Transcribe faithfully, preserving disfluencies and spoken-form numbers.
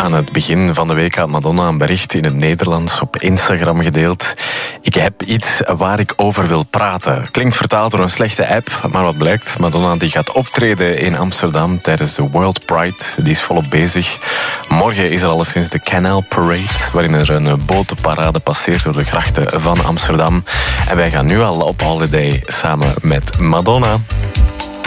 Aan het begin van de week had Madonna een bericht in het Nederlands op Instagram gedeeld. Ik heb iets waar ik over wil praten. Klinkt vertaald door een slechte app, maar wat blijkt? Madonna die gaat optreden in Amsterdam tijdens de World Pride. Die is volop bezig. Morgen is er alleszins de Canal Parade, waarin er een botenparade passeert door de grachten van Amsterdam. En wij gaan nu al op holiday samen met Madonna.